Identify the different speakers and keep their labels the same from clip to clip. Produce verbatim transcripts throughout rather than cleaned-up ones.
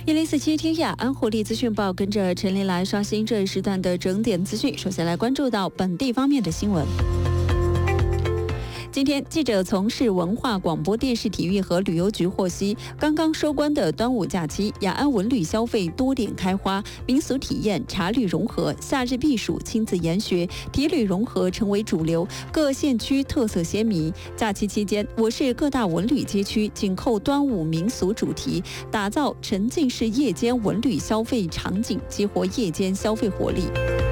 Speaker 1: 一零四七天亚安活力资讯报，跟着陈琳来刷新这一时段的整点资讯。首先来关注到本地方面的新闻。今天，记者从市文化广播电视体育和旅游局获悉，刚刚收官的端午假期，雅安文旅消费多点开花，民俗体验、茶旅融合，夏日避暑、亲子研学、体旅融合成为主流，各县区特色鲜明。假期期间，我市各大文旅街区紧扣端午民俗主题，打造沉浸式夜间文旅消费场景，激活夜间消费活力。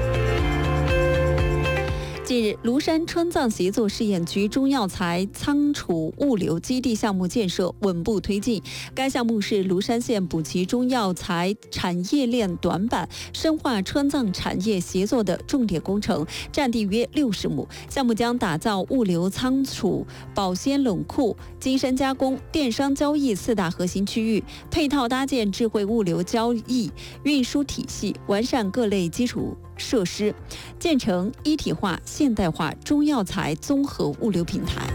Speaker 1: 近日，庐山川藏协作试验区中药材仓储物流基地项目建设稳步推进。该项目是庐山县补齐中药材产业链短板、深化川藏产业协作的重点工程，占地约六十亩。项目将打造物流仓储、保鲜冷库、精深加工、电商交易四大核心区域，配套搭建智慧物流交易运输体系，完善各类基础设施，建成一体化、现代化中药材综合物流平台。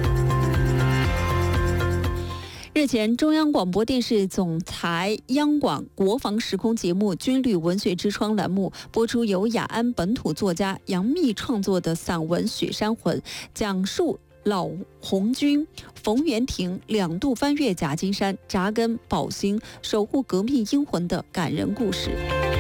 Speaker 1: 日前，中央广播电视总台央广国防时空节目《军旅文学之窗》栏目播出由雅安本土作家杨幂创作的散文《雪山魂》，讲述老红军冯元廷两度翻越夹金山，扎根保兴，守护革命英魂的感人故事。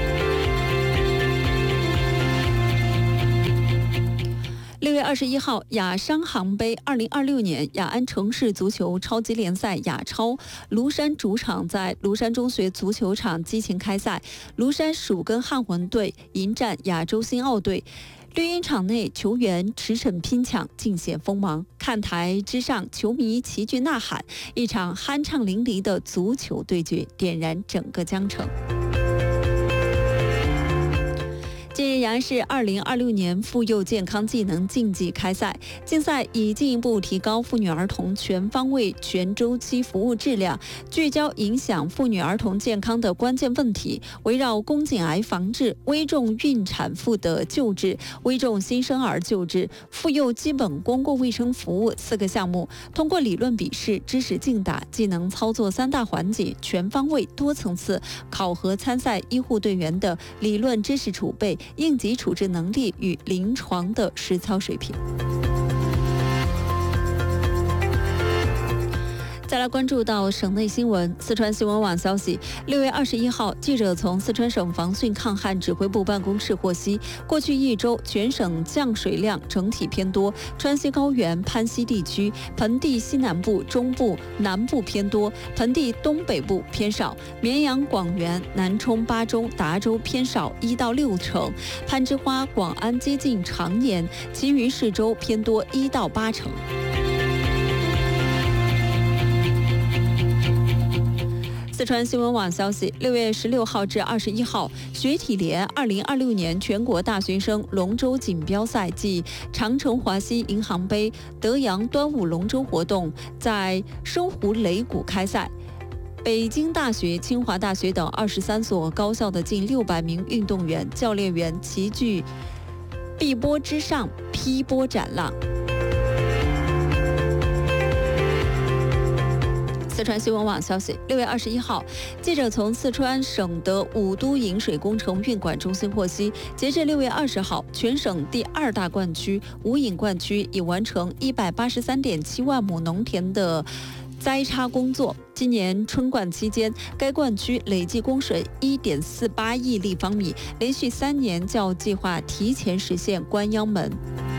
Speaker 1: 六月二十一号，亚商行杯二零二六年雅安城市足球超级联赛亚超，庐山主场在庐山中学足球场激情开赛，庐山蜀根汉魂队迎战亚洲新奥队。绿茵场内，球员驰骋拼抢，尽显锋芒；看台之上，球迷齐聚呐喊，一场酣畅淋漓的足球对决，点燃整个江城。近日，雅安市二零二六年妇幼健康技能竞技开赛，竞赛以进一步提高妇女儿童全方位、全周期服务质量，聚焦影响妇女儿童健康的关键问题，围绕宫颈癌防治、危重孕产妇的救治、危重新生儿救治、妇幼基本公共卫生服务四个项目，通过理论笔试、知识竞答、技能操作三大环节，全方位、多层次考核参赛医护队员的理论知识储备、应急处置能力与临床的实操水平。再来关注到省内新闻，四川新闻网消息，六月二十一号，记者从四川省防汛抗旱指挥部办公室获悉，过去一周全省降水量整体偏多，川西高原、攀西地区、盆地西南部、中部、南部偏多，盆地东北部偏少，绵阳、广元、南充、巴中、达州偏少一到六成，攀枝花、广安接近常年，其余市州偏多一到八成。四川新闻网消息，六月十六号至二十一号，学体联二零二六年全国大学生龙舟锦标赛暨长城华西银行杯德阳端午龙舟活动在深湖擂谷开赛。北京大学、清华大学等二十三所高校的近六百名运动员、教练员齐聚碧波之上，劈波斩浪。四川新闻网消息，六月二十一号，记者从四川省的五都引水工程运管中心获悉，截至六月二十号，全省第二大灌区无引灌区已完成一百八十三点七万亩农田的栽插工作。今年春灌期间，该灌区累计供水一点四八亿立方米，连续三年较计划提前实现关央门。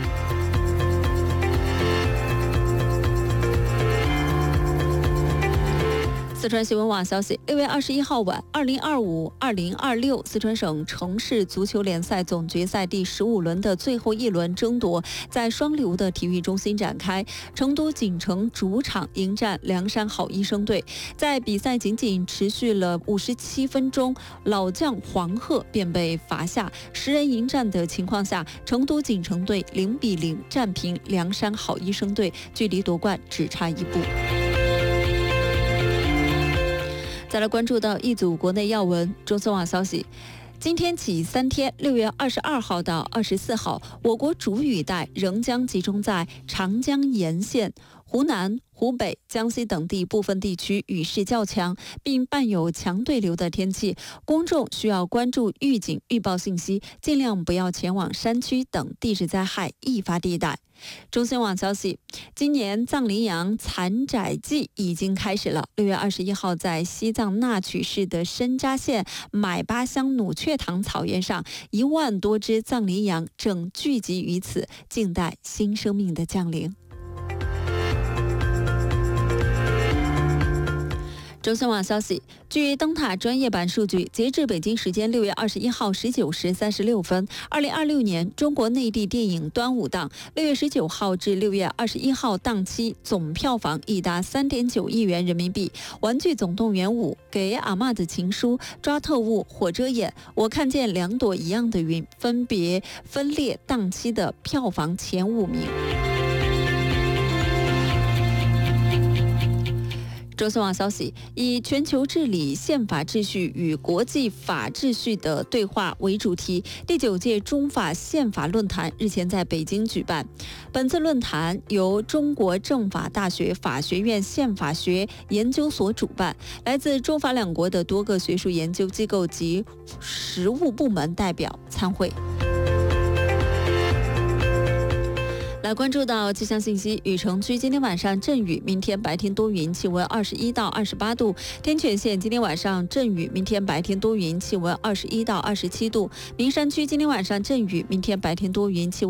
Speaker 1: 四川新闻网消息，六月二十一号晚，二零二五二零二六四川省城市足球联赛总决赛第十五轮的最后一轮争夺在双流的体育中心展开。成都锦城主场迎战凉山好医生队，在比赛仅仅持续了五十七分钟，老将黄鹤便被罚下，十人迎战的情况下，成都锦城队零比零战平凉山好医生队，距离夺冠只差一步。再来关注到一组国内要闻，中新网消息，今天起三天，六月二十二号到二十四号，我国主雨带仍将集中在长江沿线、 湖南、湖北、江西等地部分地区雨势较强，并伴有强对流的天气，公众需要关注预警预报信息，尽量不要前往山区等地质灾害易发地带。中新网消息，今年藏羚羊残宰季已经开始了。六月二十一号，在西藏那曲市的申扎县买巴乡努雀塘草原上，一万多只藏羚羊正聚集于此，静待新生命的降临。中新网消息，据灯塔专业版数据，截至北京时间六月二十一号十九时三十六分，二零二六年中国内地电影端午档六月十九号至六月二十一号档期总票房已达三点九亿元人民币。《玩具总动员五》、给阿嬷的情书、抓特务、火遮眼、我看见两朵一样的云分别分列档期的票房前五名。中新网消息，以全球治理宪法秩序与国际法秩序的对话为主题，第九届中法宪法论坛日前在北京举办。本次论坛由中国政法大学法学院宪法学研究所主办，来自中法两国的多个学术研究机构及实务部门代表参会。来关注到气象信息，雨城区今天晚上阵雨，明天白天多云，气温二十一到二十八度；天泉县今天晚上阵雨，明天白天多云，气温二十一到二十七度；名山区今天晚上阵雨，明天白天多云，气温